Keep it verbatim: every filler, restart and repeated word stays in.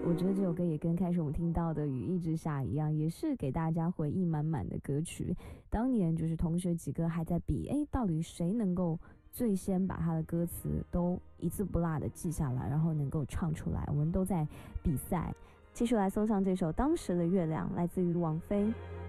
我觉得这首歌也跟开始我们听到的《雨一直下》一样，也是给大家回忆满满的歌曲。当年就是同学几个还在比，哎，到底谁能够最先把他的歌词都一字不落的记下来，然后能够唱出来，我们都在比赛。继续来送上这首《当时的月亮》，来自于王菲。